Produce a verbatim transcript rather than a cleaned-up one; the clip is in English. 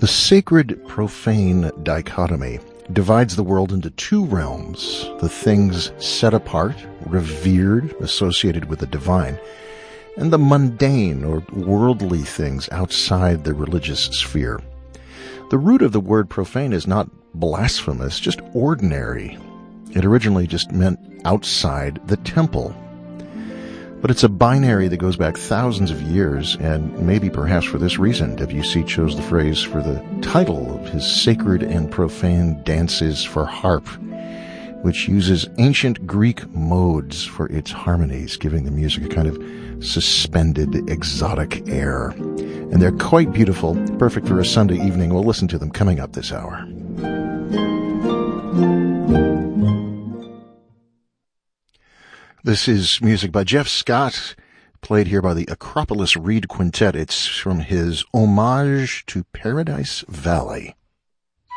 The sacred-profane dichotomy divides the world into two realms, the things set apart, revered, associated with the divine, and the mundane or worldly things outside the religious sphere. The root of the word profane is not blasphemous, just ordinary. It originally just meant outside the temple. But it's a binary that goes back thousands of years, and maybe perhaps for this reason W C chose the phrase for the title of his Sacred and Profane Dances for Harp, which uses ancient Greek modes for its harmonies, giving the music a kind of suspended, exotic air. And they're quite beautiful, perfect for a Sunday evening. We'll listen to them coming up this hour. This is music by Jeff Scott, played here by the Acropolis Reed Quintet. It's from his Homage to Paradise Valley.